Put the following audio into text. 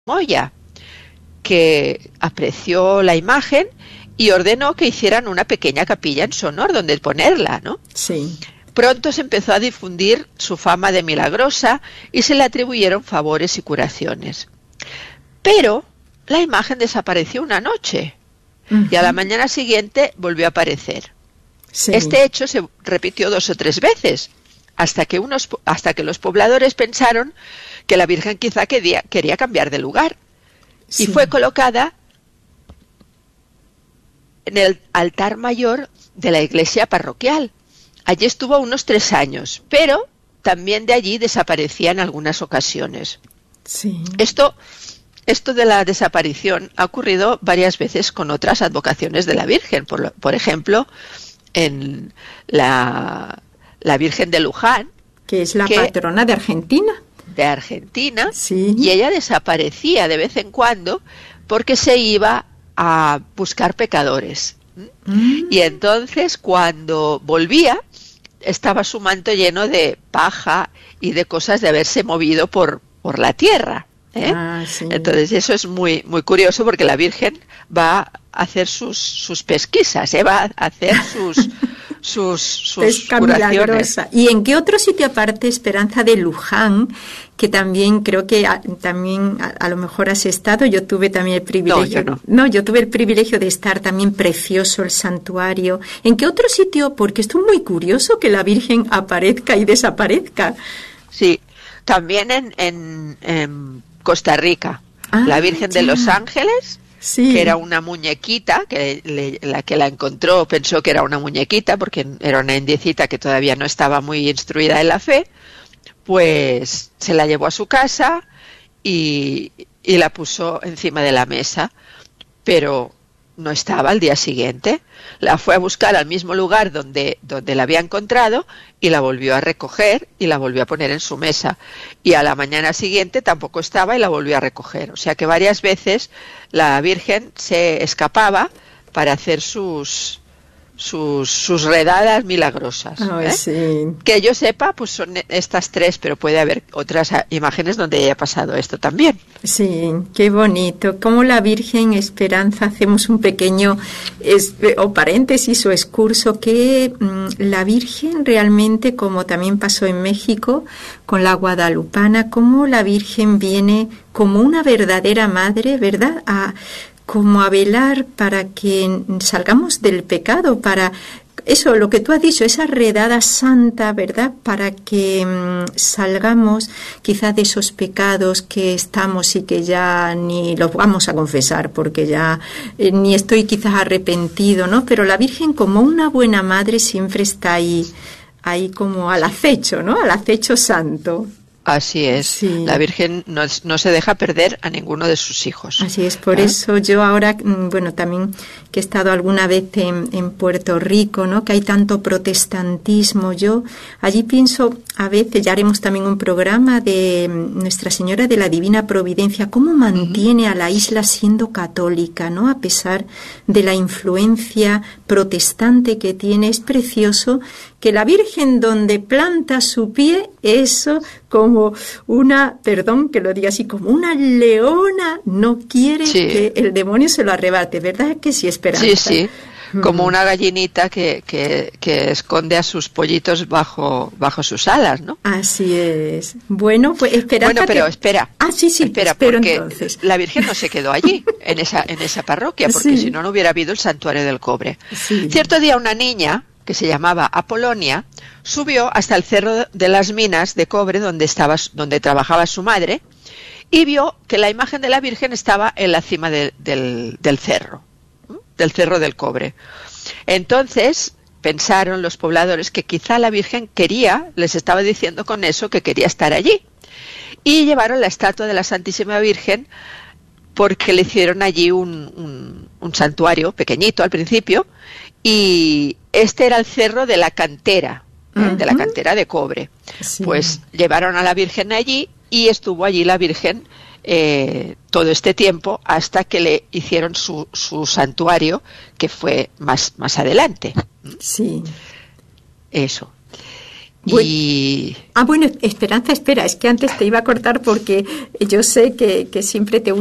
Moya, que apreció la imagen y ordenó que hicieran una pequeña capilla en su honor donde ponerla, ¿no? Sí. Pronto se empezó a difundir su fama de milagrosa y se le atribuyeron favores y curaciones. Pero la imagen desapareció una noche y a la mañana siguiente volvió a aparecer. Sí. Este hecho se repitió 2 o 3 veces, hasta que los pobladores pensaron que la Virgen quizá quería cambiar de lugar, y fue colocada en el altar mayor de la iglesia parroquial. Allí estuvo unos 3 años, pero también de allí desaparecía en algunas ocasiones. Sí. Esto de la desaparición ha ocurrido varias veces con otras advocaciones de la Virgen. Por ejemplo, en la Virgen de Luján, que es la patrona de Argentina. Sí. Y ella desaparecía de vez en cuando porque se iba a buscar pecadores. Y entonces, cuando volvía, estaba su manto lleno de paja y de cosas de haberse movido por la tierra. Sí. Entonces eso es muy, muy curioso, porque la Virgen va a hacer sus pesquisas, va a hacer sus curaciones. Milagrosa. ¿Y en qué otro sitio aparte, Esperanza, de Luján, que también creo que también a lo mejor has estado? Yo tuve también el privilegio. No, yo tuve el privilegio de estar también, precioso el santuario. ¿En qué otro sitio? Porque esto es muy curioso, que la Virgen aparezca y desaparezca. Sí, también en Costa Rica, la Virgen de los Ángeles, que era una muñequita, la que la encontró pensó que era una muñequita, porque era una indiecita que todavía no estaba muy instruida en la fe, pues se la llevó a su casa y la puso encima de la mesa, pero no estaba al día siguiente. La fue a buscar al mismo lugar donde la había encontrado y la volvió a recoger y la volvió a poner en su mesa. Y a la mañana siguiente tampoco estaba y la volvió a recoger. O sea que varias veces la Virgen se escapaba para hacer sus redadas milagrosas. Sí. Que yo sepa, pues son estas 3, pero puede haber otras imágenes donde haya pasado esto también. Sí, qué bonito. Como la Virgen, Esperanza, hacemos un pequeño paréntesis o excurso, que la Virgen realmente, como también pasó en México con la guadalupana, como la Virgen viene como una verdadera madre, ¿verdad?, como a velar para que salgamos del pecado, para eso, lo que tú has dicho, esa redada santa, ¿verdad?, para que salgamos quizás de esos pecados que estamos y que ya ni los vamos a confesar, porque ya ni estoy quizás arrepentido, ¿no? Pero la Virgen, como una buena madre, siempre está ahí como al acecho, ¿no?, al acecho santo. Así es, sí. La Virgen no se deja perder a ninguno de sus hijos. Así es, por eso yo ahora, también que he estado alguna vez en Puerto Rico, ¿no?, que hay tanto protestantismo, yo allí pienso, a veces, ya haremos también un programa de Nuestra Señora de la Divina Providencia, cómo mantiene a la isla siendo católica, ¿no?, a pesar de la influencia protestante que tiene. Es precioso que la Virgen, donde planta su pie, eso como una, perdón que lo diga así, como una leona, no quiere que el demonio se lo arrebate, ¿verdad que sí, Esperanza? Sí, como una gallinita que esconde a sus pollitos bajo sus alas, ¿no? Así es. Bueno, pues Esperanza. Bueno, pero espera. Espera, porque entonces. La Virgen no se quedó allí, en esa parroquia, porque si no hubiera habido el santuario del cobre. Sí. Cierto día una niña, que se llamaba Apolonia, subió hasta el cerro de las minas de cobre donde trabajaba su madre, y vio que la imagen de la Virgen estaba en la cima del cerro del cobre. Entonces pensaron los pobladores que quizá la Virgen les estaba diciendo con eso que quería estar allí, y llevaron la estatua de la Santísima Virgen, porque le hicieron allí un santuario pequeñito al principio, y este era el cerro de la cantera, de la cantera de cobre. Sí. Pues llevaron a la Virgen allí y estuvo allí la Virgen todo este tiempo, hasta que le hicieron su santuario, que fue más adelante. Sí. Eso. Bueno, Esperanza, espera, es que antes te iba a cortar porque yo sé que siempre te